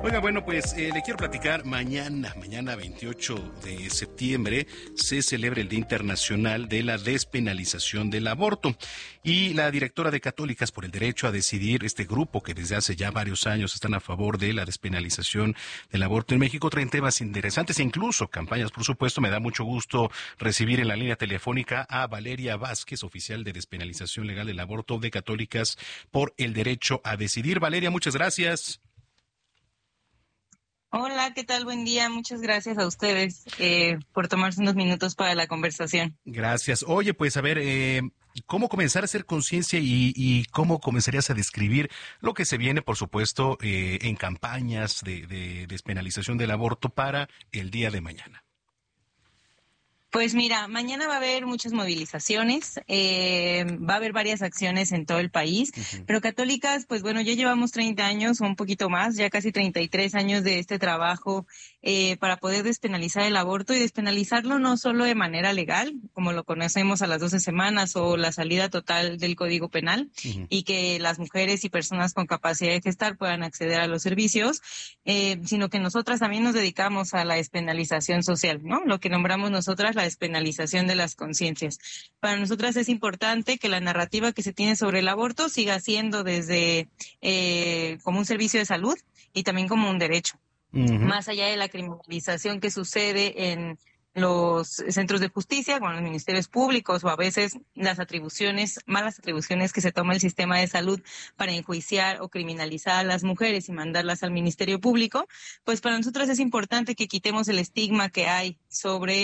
Oiga, bueno, pues le quiero platicar mañana 28 de septiembre, se celebra el Día Internacional de la Despenalización del Aborto. Y la directora de Católicas por el Derecho a Decidir, este grupo que desde hace ya varios años están a favor de la despenalización del aborto en México, traen temas interesantes e incluso campañas, por supuesto. Me da mucho gusto recibir en la línea telefónica a Valeria Vázquez, oficial de despenalización legal del aborto de Católicas por el Derecho a Decidir. Valeria, muchas gracias. Hola, ¿qué tal? Buen día. Muchas gracias a ustedes por tomarse unos minutos para la conversación. Gracias. Oye, pues a ver, ¿cómo comenzar a hacer conciencia y cómo comenzarías a describir lo que se viene, por supuesto, en campañas de despenalización del aborto para el día de mañana? Pues mira, mañana va a haber muchas movilizaciones, va a haber varias acciones en todo el país, pero Católicas, pues bueno, ya llevamos 30 años o un poquito más, ya casi 33 años de este trabajo para poder despenalizar el aborto y despenalizarlo no solo de manera legal, como lo conocemos a las 12 semanas o la salida total del Código Penal, y que las mujeres y personas con capacidad de gestar puedan acceder a los servicios, sino que nosotras también nos dedicamos a la despenalización social, ¿no? Lo que nombramos nosotras la despenalización de las conciencias. Para nosotras es importante que la narrativa que se tiene sobre el aborto siga siendo desde como un servicio de salud y también como un derecho. Más allá de la criminalización que sucede en los centros de justicia, con los ministerios públicos o a veces las malas atribuciones que se toma el sistema de salud para enjuiciar o criminalizar a las mujeres y mandarlas al Ministerio Público, pues para nosotros es importante que quitemos el estigma que hay sobre